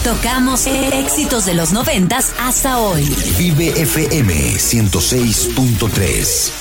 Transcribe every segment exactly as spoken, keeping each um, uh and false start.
Tocamos éxitos de los noventas hasta hoy. Vive F M ciento seis punto tres.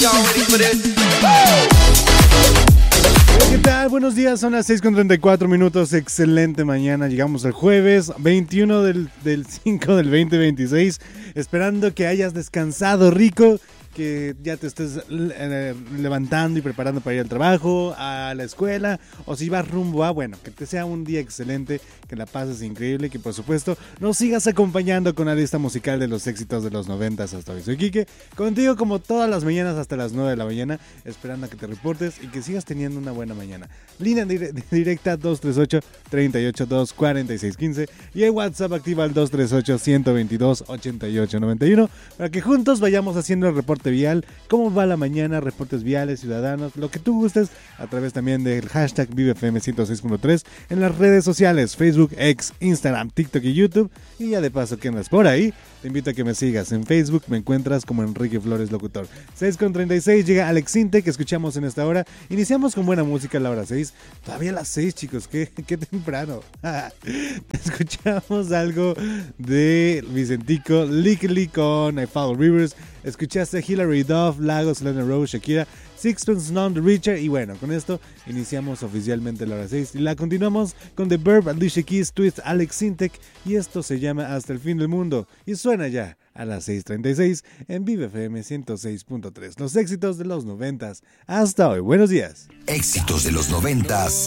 ¿Qué tal? Buenos días, son las seis con treinta y cuatro minutos, excelente mañana, llegamos al jueves veintiuno del, del cinco del veinte veintiséis, esperando que hayas descansado rico, que ya te estés eh, levantando y preparando para ir al trabajo, a la escuela, o si vas rumbo a, bueno, que te sea un día excelente, que la pases increíble, que por supuesto nos sigas acompañando con la lista musical de los éxitos de los noventas hasta hoy. Soy Quique, contigo como todas las mañanas hasta las nueve de la mañana, esperando a que te reportes y que sigas teniendo una buena mañana. Línea dire- directa dos tres ocho, tres ocho dos, cuatro seis uno cinco y el WhatsApp activa el dos tres ocho, uno dos dos, ocho ocho nueve uno para que juntos vayamos haciendo el reporte vial, cómo va la mañana, reportes viales, ciudadanos, lo que tú gustes, a través también del hashtag ViveFM ciento seis punto tres en las redes sociales, Facebook, X, Instagram, TikTok y YouTube. Y ya de paso que andas por ahí, te invito a que me sigas en Facebook, me encuentras como Enrique Flores Locutor. seis con treinta y seis llega Alex Sinte, que escuchamos en esta hora. Iniciamos con buena música a la hora seis, todavía a las seis, chicos, qué, qué temprano. Escuchamos algo de Vicentico, Lickly con I Follow Rivers. Escuchaste Hilary Duff, Lagos, Lana Rose, Shakira, Sixpence None the Richer. Y bueno, con esto iniciamos oficialmente la hora seis y la continuamos con The Verb, Alicia Keys, Twist, Alex Sintek. Y esto se llama Hasta el Fin del Mundo y suena ya a las seis treinta y seis en Vive F M ciento seis punto tres. Los éxitos de los noventas hasta hoy. Buenos días. Éxitos de los noventas